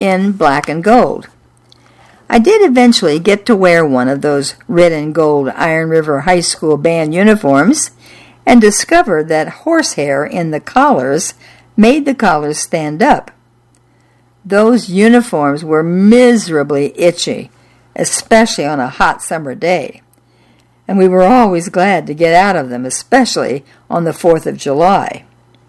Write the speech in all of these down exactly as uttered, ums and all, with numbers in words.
in black and gold. I did eventually get to wear one of those red and gold Iron River High School band uniforms and discovered that horsehair in the collars made the collars stand up. Those uniforms were miserably itchy, especially on a hot summer day, and we were always glad to get out of them, especially on the fourth of July.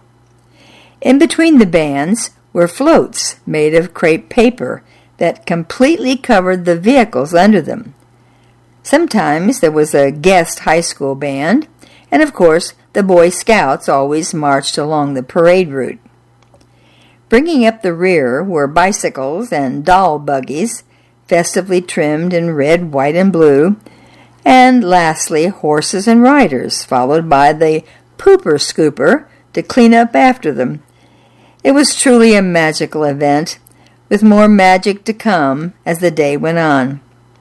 In between the bands were floats made of crepe paper that completely covered the vehicles under them. Sometimes there was a guest high school band, and of course the Boy Scouts always marched along the parade route. Bringing up the rear were bicycles and doll buggies, festively trimmed in red, white, and blue, and lastly horses and riders, followed by the pooper scooper to clean up after them. It was truly a magical event, with more magic to come as the day went on.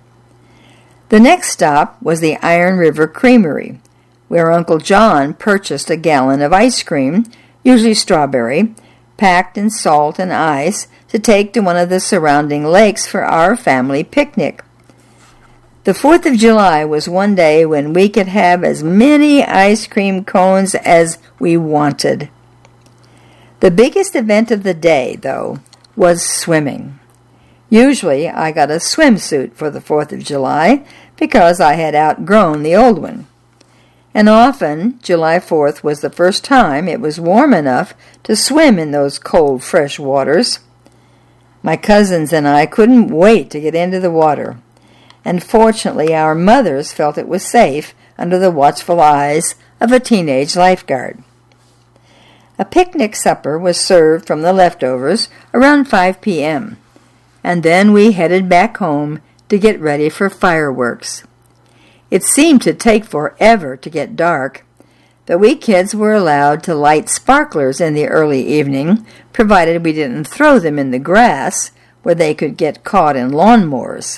The next stop was the Iron River Creamery, where Uncle John purchased a gallon of ice cream, usually strawberry, packed in salt and ice, to take to one of the surrounding lakes for our family picnic. The fourth of July was one day when we could have as many ice cream cones as we wanted. The biggest event of the day, though, was swimming. Usually I got a swimsuit for the fourth of July because I had outgrown the old one. And often July fourth was the first time it was warm enough to swim in those cold, fresh waters. My cousins and I couldn't wait to get into the water, and fortunately our mothers felt it was safe under the watchful eyes of a teenage lifeguard. A picnic supper was served from the leftovers around five p.m., and then we headed back home to get ready for fireworks. It seemed to take forever to get dark, but we kids were allowed to light sparklers in the early evening, provided we didn't throw them in the grass where they could get caught in lawnmowers.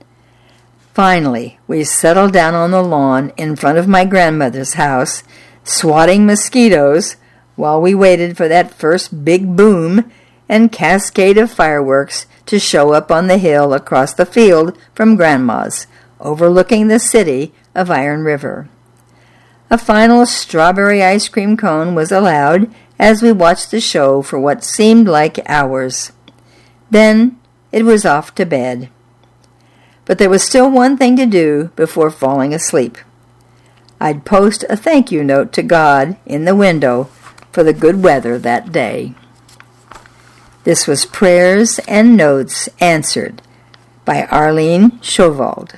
Finally, we settled down on the lawn in front of my grandmother's house, swatting mosquitoes while we waited for that first big boom and cascade of fireworks to show up on the hill across the field from Grandma's, overlooking the city of Iron River. A final strawberry ice cream cone was allowed as we watched the show for what seemed like hours. Then it was off to bed. But there was still one thing to do before falling asleep. I'd post a thank you note to God in the window for the good weather that day. This was Prayers and Notes Answered by Arlene Chauvold.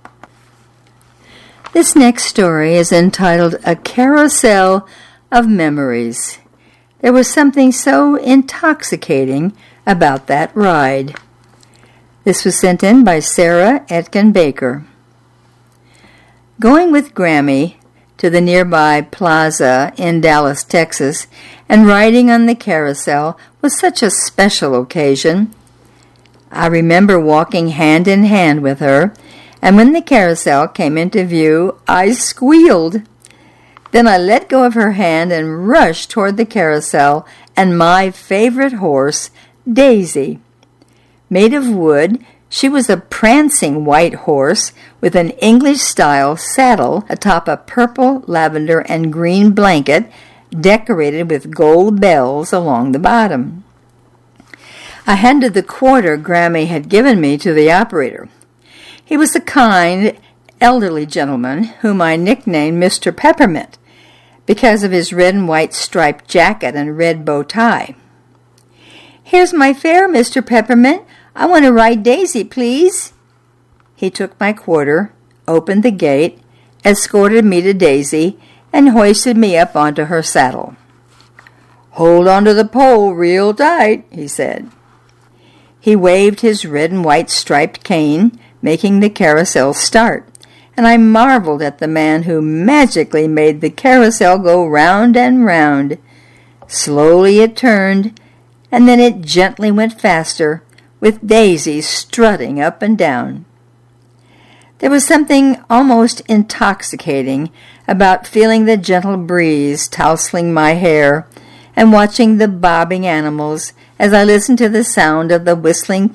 This next story is entitled A Carousel of Memories. There was something so intoxicating about that ride. This was sent in by Sarah Etkin Baker. Going with Grammy to the nearby plaza in Dallas, Texas, and riding on the carousel was such a special occasion. I remember walking hand in hand with her, and when the carousel came into view, I squealed. Then I let go of her hand and rushed toward the carousel and my favorite horse, Daisy. Made of wood, she was a prancing white horse with an English-style saddle atop a purple, lavender, and green blanket decorated with gold bells along the bottom. I handed the quarter Grammy had given me to the operator. He was a kind, elderly gentleman whom I nicknamed Mister Peppermint because of his red and white striped jacket and red bow tie. "Here's my fare, Mister Peppermint. I want to ride Daisy, please." He took my quarter, opened the gate, escorted me to Daisy, and hoisted me up onto her saddle. "Hold onto the pole real tight," he said. He waved his red and white striped cane, making the carousel start, and I marveled at the man who magically made the carousel go round and round. Slowly it turned, and then it gently went faster, with Daisy strutting up and down. There was something almost intoxicating about feeling the gentle breeze tousling my hair and watching the bobbing animals as I listened to the sound of the whistling